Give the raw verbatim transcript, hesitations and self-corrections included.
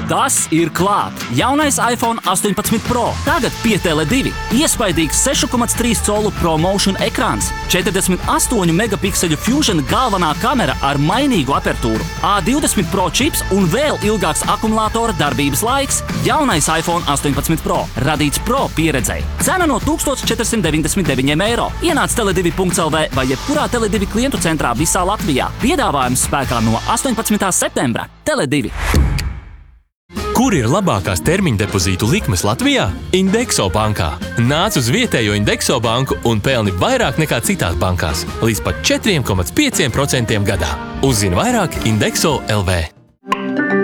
Tas ir klāt! Jaunais iPhone astoņpadsmit Pro. Tagad pie Tele divi. Iespaidīgs seši komats trīs colu ProMotion ekrāns, četrdesmit astoņu megapikseļu Fusion galvenā kamera ar mainīgu apertūru, A divdesmit Pro čips un vēl ilgāks akumulātora darbības laiks. Jaunais iPhone astoņpadsmit Pro. Radīts Pro pieredzei. Cena no tūkstoš četrsimt deviņdesmit deviņiem eiro. Ienāc Tele divi punkts L V vai jebkurā Tele divi klientu centrā visā Latvijā. Piedāvājums spēkā no astoņpadsmitā septembra. Tele divi. Kur ir labākās termiņa depozītu likmes Latvijā? Indexo bankā. Nāc uz vietējo Indexo banku un pelni vairāk nekā citās bankās. Līdz pat četri komats pieci procenti gadā. Uzzini vairāk Indexo L V.